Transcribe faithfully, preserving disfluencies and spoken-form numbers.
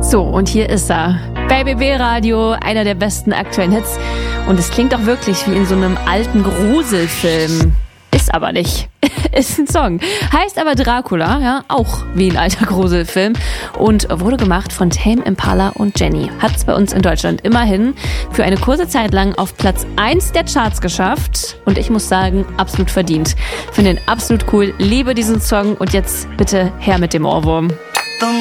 So, und hier ist er. Bei B B Radio, einer der besten aktuellen Hits. Und es klingt auch wirklich wie in so einem alten Gruselfilm. Ist aber nicht. Ist ein Song. Heißt aber Dracula, ja, auch wie ein alter Gruselfilm. Und wurde gemacht von Tame Impala und Jenny. Hat es bei uns in Deutschland immerhin für eine kurze Zeit lang auf Platz eins der Charts geschafft. Und ich muss sagen, absolut verdient. Finde ihn absolut cool, liebe diesen Song. Und jetzt bitte her mit dem Ohrwurm.